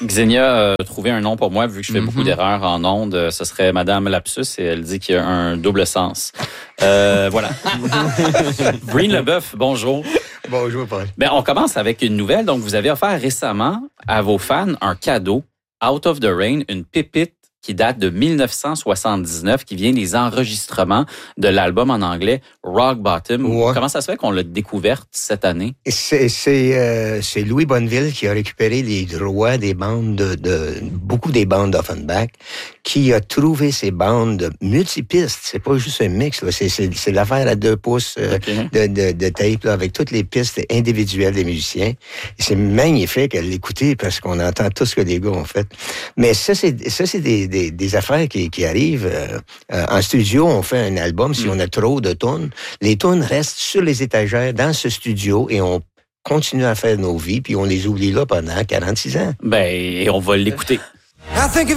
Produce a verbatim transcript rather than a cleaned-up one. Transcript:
Xenia a trouvé un nom pour moi, vu que je fais Mm-hmm. beaucoup d'erreurs en ondes. Ce serait Madame Lapsus et elle dit qu'il y a un double sens. Euh, voilà. Breen Leboeuf, bonjour. Bonjour, Paul. Ben, on commence avec une nouvelle. Donc, vous avez offert récemment à vos fans un cadeau, Out of the Rain, une pépite qui date de dix-neuf cent soixante-dix-neuf, qui vient des enregistrements de l'album en anglais Rock Bottom. Ouais. Comment ça se fait qu'on l'a découverte cette année? C'est, c'est, euh, c'est Louis Bonneville qui a récupéré les droits des bandes de, de beaucoup des bandes d'Offenbach, qui a trouvé ces bandes multipistes. C'est pas juste un mix, là. C'est, c'est, c'est l'affaire à deux pouces euh, Okay. de, de, de tape, là, avec toutes les pistes individuelles des musiciens. Et c'est magnifique à l'écouter parce qu'on entend tout ce que les gars ont fait. Mais ça, c'est, ça, c'est des, des, des affaires qui, qui arrivent. Euh, euh, en studio, on fait un album. Si mm. on a trop de tunes, les tunes restent sur les étagères dans ce studio et on continue à faire nos vies, puis on les oublie là pendant quarante-six ans. Ben, on va l'écouter.